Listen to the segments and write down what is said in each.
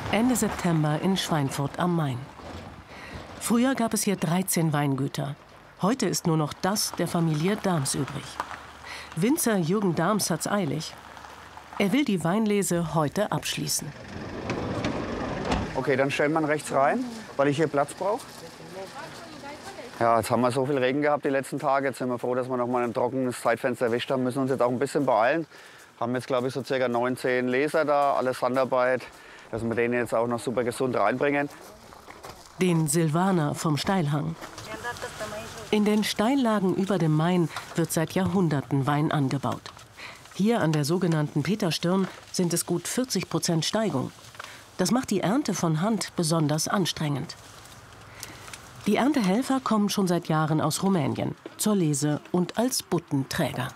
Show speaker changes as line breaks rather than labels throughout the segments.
Ende September in Schweinfurt am Main. Früher gab es hier 13 Weingüter. Heute ist nur noch das der Familie Dahms übrig. Winzer Jürgen Dahms hat's eilig. Er will die Weinlese heute abschließen.
Okay, dann stellen wir ihn rechts rein, weil ich hier Platz brauche. Ja, jetzt haben wir so viel Regen gehabt die letzten Tage. Jetzt sind wir froh, dass wir noch mal ein trockenes Zeitfenster erwischt haben. Müssen uns jetzt auch ein bisschen beeilen. Haben jetzt, glaube ich, so ca. 19 Leser da, alles Handarbeit, dass wir den jetzt auch noch super gesund reinbringen.
Den Silvaner vom Steilhang. In den Steillagen über dem Main wird seit Jahrhunderten Wein angebaut. Hier an der sogenannten Peterstirn sind es gut 40% Steigung. Das macht die Ernte von Hand besonders anstrengend. Die Erntehelfer kommen schon seit Jahren aus Rumänien, zur Lese und als Buttenträger.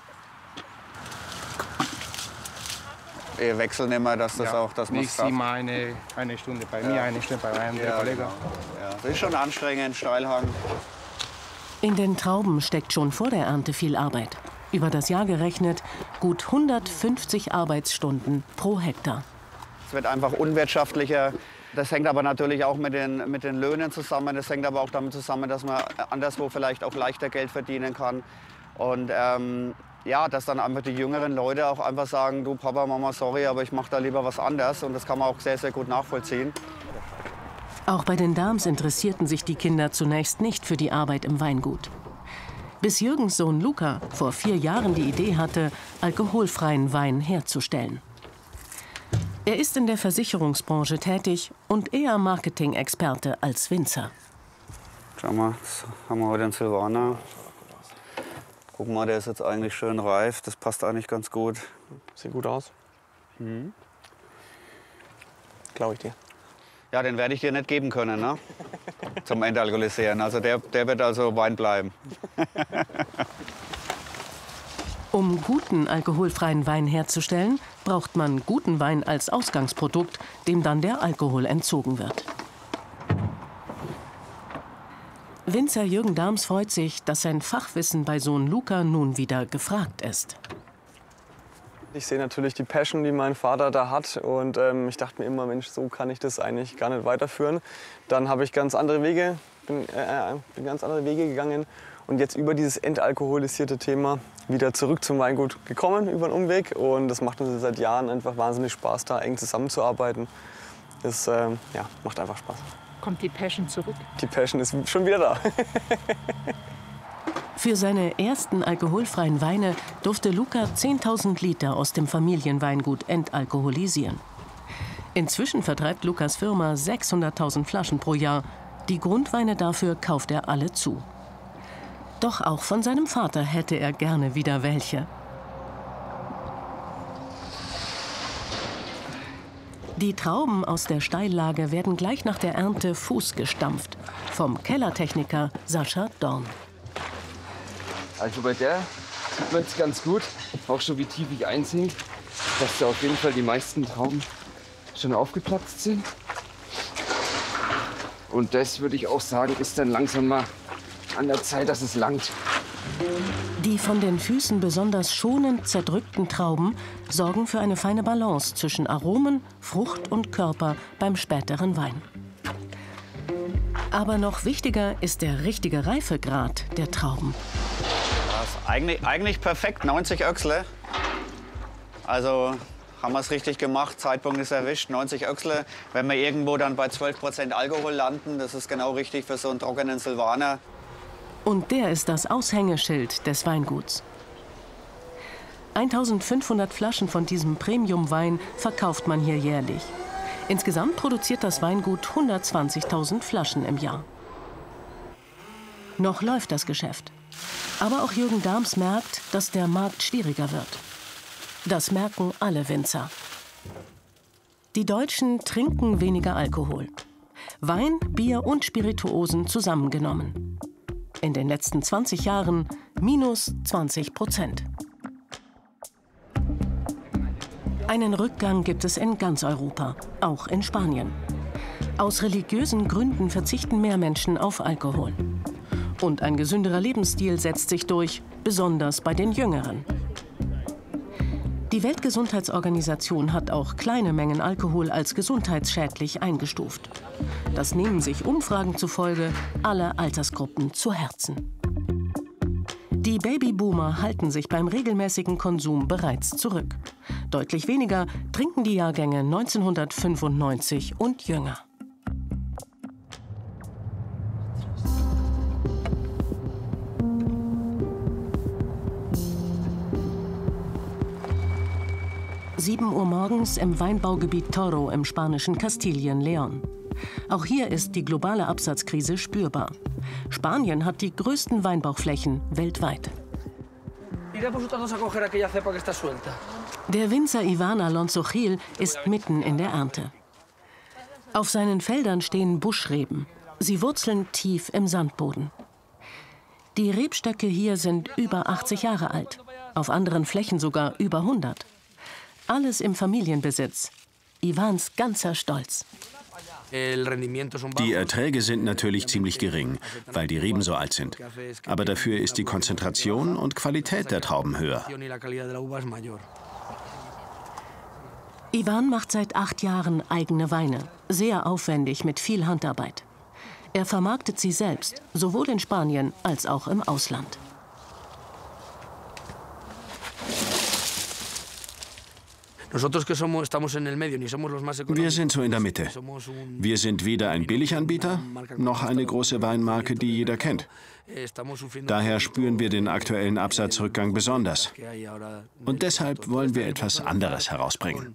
Wir wechseln immer, dass das auch das
Ich sehe mal eine Stunde bei mir, eine Stunde bei einem der Kollegen.
Ja. Das ist schon anstrengend, Steilhang.
In den Trauben steckt schon vor der Ernte viel Arbeit. Über das Jahr gerechnet gut 150 Arbeitsstunden pro Hektar.
Es wird einfach unwirtschaftlicher. Das hängt aber natürlich auch mit den Löhnen zusammen. Das hängt aber auch damit zusammen, dass man anderswo vielleicht auch leichter Geld verdienen kann. Und ja, dass dann einfach die jüngeren Leute auch einfach sagen, du Papa, Mama, sorry, aber ich mache da lieber was anderes. Und das kann man auch sehr, sehr gut nachvollziehen.
Auch bei den Dahms interessierten sich die Kinder zunächst nicht für die Arbeit im Weingut. Bis Jürgens Sohn Luca vor 4 Jahren die Idee hatte, alkoholfreien Wein herzustellen. Er ist in der Versicherungsbranche tätig und eher Marketing-Experte als Winzer.
Schau mal, jetzt haben wir heute einen Silvaner. Guck mal, der ist jetzt eigentlich schön reif. Das passt eigentlich ganz gut.
Sieht gut aus. Glaube ich dir.
Ja, den werde ich dir nicht geben können, ne? Zum Entalkoholisieren. Also der wird also Wein bleiben.
Um guten alkoholfreien Wein herzustellen, braucht man guten Wein als Ausgangsprodukt, dem dann der Alkohol entzogen wird. Winzer Jürgen Dahms freut sich, dass sein Fachwissen bei Sohn Luca nun wieder gefragt ist.
Ich sehe natürlich die Passion, die mein Vater da hat. Und ich dachte mir immer, Mensch, so kann ich das eigentlich gar nicht weiterführen. Dann habe ich bin ganz andere Wege gegangen. Und jetzt über dieses entalkoholisierte Thema wieder zurück zum Weingut gekommen, über einen Umweg. Und das macht uns seit Jahren einfach wahnsinnig Spaß, da eng zusammenzuarbeiten. Das macht einfach Spaß.
Kommt die Passion zurück?
Die Passion ist schon wieder da.
Für seine ersten alkoholfreien Weine durfte Luca 10.000 Liter aus dem Familienweingut entalkoholisieren. Inzwischen vertreibt Lukas Firma 600.000 Flaschen pro Jahr. Die Grundweine dafür kauft er alle zu. Doch auch von seinem Vater hätte er gerne wieder welche. Die Trauben aus der Steillage werden gleich nach der Ernte fußgestampft. Vom Kellertechniker Sascha Dorn.
Also bei der sieht man es ganz gut, auch schon wie tief ich einsinke, dass da auf jeden Fall die meisten Trauben schon aufgeplatzt sind. Und das würde ich auch sagen, ist dann langsam mal an der Zeit, dass es langt.
Die von den Füßen besonders schonend zerdrückten Trauben sorgen für eine feine Balance zwischen Aromen, Frucht und Körper beim späteren Wein. Aber noch wichtiger ist der richtige Reifegrad der Trauben.
Das ist eigentlich perfekt, 90 Öchsle. Also haben wir es richtig gemacht, Zeitpunkt ist erwischt, 90 Öchsle. Wenn wir irgendwo dann bei 12% Alkohol landen, das ist genau richtig für so einen trockenen Silvaner.
Und der ist das Aushängeschild des Weinguts. 1500 Flaschen von diesem Premium-Wein verkauft man hier jährlich. Insgesamt produziert das Weingut 120.000 Flaschen im Jahr. Noch läuft das Geschäft. Aber auch Jürgen Dahms merkt, dass der Markt schwieriger wird. Das merken alle Winzer. Die Deutschen trinken weniger Alkohol. Wein, Bier und Spirituosen zusammengenommen. In den letzten 20 Jahren minus 20%. Einen Rückgang gibt es in ganz Europa, auch in Spanien. Aus religiösen Gründen verzichten mehr Menschen auf Alkohol. Und ein gesünderer Lebensstil setzt sich durch, besonders bei den Jüngeren. Die Weltgesundheitsorganisation hat auch kleine Mengen Alkohol als gesundheitsschädlich eingestuft. Das nehmen sich Umfragen zufolge alle Altersgruppen zu Herzen. Die Babyboomer halten sich beim regelmäßigen Konsum bereits zurück. Deutlich weniger trinken die Jahrgänge 1995 und jünger. Sieben Uhr morgens im Weinbaugebiet Toro im spanischen Kastilien-León. Auch hier ist die globale Absatzkrise spürbar. Spanien hat die größten Weinbauchflächen weltweit. Der Winzer Iván Alonso Gil ist mitten in der Ernte. Auf seinen Feldern stehen Buschreben. Sie wurzeln tief im Sandboden. Die Rebstöcke hier sind über 80 Jahre alt, auf anderen Flächen sogar über 100. Alles im Familienbesitz. Ivans ganzer Stolz.
Die Erträge sind natürlich ziemlich gering, weil die Reben so alt sind. Aber dafür ist die Konzentration und Qualität der Trauben höher.
Iván macht seit 8 Jahren eigene Weine. Sehr aufwendig, mit viel Handarbeit. Er vermarktet sie selbst, sowohl in Spanien als auch im Ausland.
Wir sind so in der Mitte. Wir sind weder ein Billiganbieter, noch eine große Weinmarke, die jeder kennt. Daher spüren wir den aktuellen Absatzrückgang besonders. Und deshalb wollen wir etwas anderes herausbringen.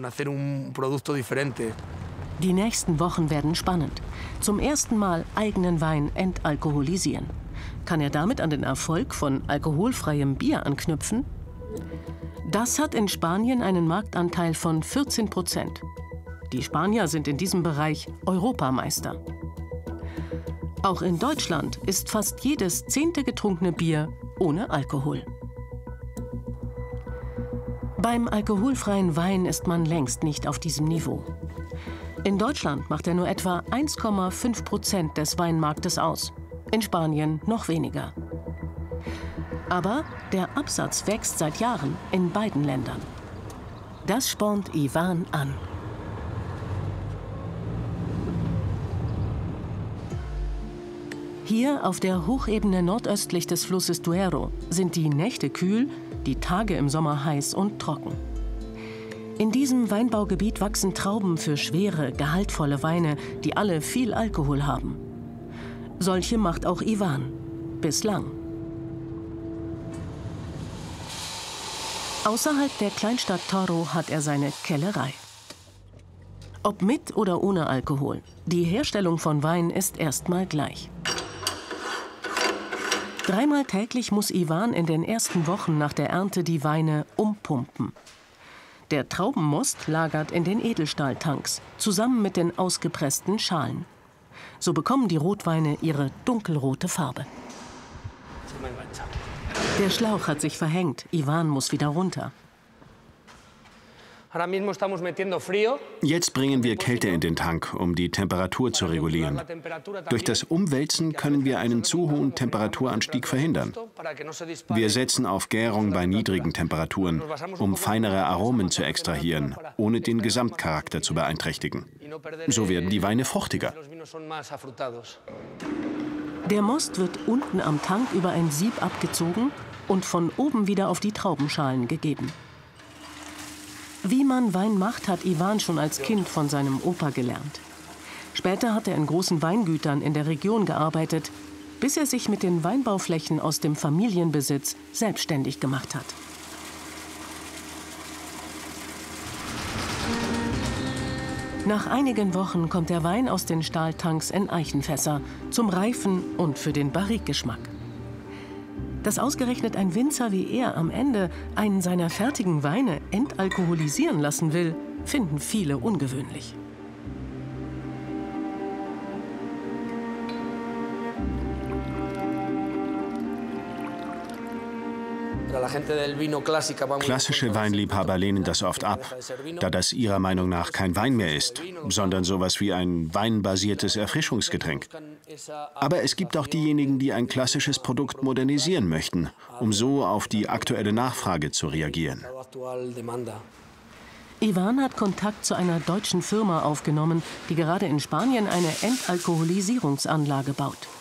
Die nächsten Wochen werden spannend. Zum ersten Mal eigenen Wein entalkoholisieren. Kann er damit an den Erfolg von alkoholfreiem Bier anknüpfen? Das hat in Spanien einen Marktanteil von 14%. Die Spanier sind in diesem Bereich Europameister. Auch in Deutschland ist fast jedes 10. getrunkene Bier ohne Alkohol. Beim alkoholfreien Wein ist man längst nicht auf diesem Niveau. In Deutschland macht er nur etwa 1,5% des Weinmarktes aus. In Spanien noch weniger. Aber der Absatz wächst seit Jahren in beiden Ländern. Das spornt Iván an. Hier auf der Hochebene nordöstlich des Flusses Duero sind die Nächte kühl, die Tage im Sommer heiß und trocken. In diesem Weinbaugebiet wachsen Trauben für schwere, gehaltvolle Weine, die alle viel Alkohol haben. Solche macht auch Iván. Bislang. Außerhalb der Kleinstadt Toro hat er seine Kellerei. Ob mit oder ohne Alkohol, die Herstellung von Wein ist erstmal gleich. 3-mal täglich muss Iván in den ersten Wochen nach der Ernte die Weine umpumpen. Der Traubenmost lagert in den Edelstahltanks, zusammen mit den ausgepressten Schalen. So bekommen die Rotweine ihre dunkelrote Farbe. Der Schlauch hat sich verhängt. Iván muss wieder runter.
Jetzt bringen wir Kälte in den Tank, um die Temperatur zu regulieren. Durch das Umwälzen können wir einen zu hohen Temperaturanstieg verhindern. Wir setzen auf Gärung bei niedrigen Temperaturen, um feinere Aromen zu extrahieren, ohne den Gesamtcharakter zu beeinträchtigen. So werden die Weine fruchtiger.
Der Most wird unten am Tank über ein Sieb abgezogen und von oben wieder auf die Traubenschalen gegeben. Wie man Wein macht, hat Iván schon als Kind von seinem Opa gelernt. Später hat er in großen Weingütern in der Region gearbeitet, bis er sich mit den Weinbauflächen aus dem Familienbesitz selbstständig gemacht hat. Nach einigen Wochen kommt der Wein aus den Stahltanks in Eichenfässer zum Reifen und für den Barrique-Geschmack. Dass ausgerechnet ein Winzer wie er am Ende einen seiner fertigen Weine entalkoholisieren lassen will, finden viele ungewöhnlich.
Klassische Weinliebhaber lehnen das oft ab, da das ihrer Meinung nach kein Wein mehr ist, sondern sowas wie ein weinbasiertes Erfrischungsgetränk. Aber es gibt auch diejenigen, die ein klassisches Produkt modernisieren möchten, um so auf die aktuelle Nachfrage zu reagieren.
Ivan hat Kontakt zu einer deutschen Firma aufgenommen, die gerade in Spanien eine Entalkoholisierungsanlage baut.